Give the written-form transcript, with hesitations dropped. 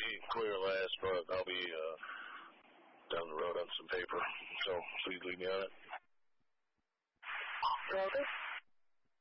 clear last, but I'll be down the road on some paper. So please leave me on it. Roger.